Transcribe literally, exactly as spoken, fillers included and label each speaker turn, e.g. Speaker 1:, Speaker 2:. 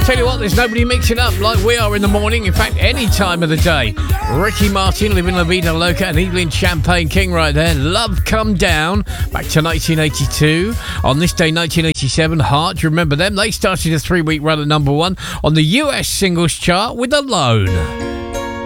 Speaker 1: Tell you what, there's nobody mixing up like we are in the morning. In fact, any time of the day. Ricky Martin, Living La Vida Loca, and Evelyn Champagne King right there. Love Come Down, back to nineteen eighty-two. On this day, nineteen eighty-seven, Heart, do you remember them? They started a three-week run at number one on the U S singles chart with Alone.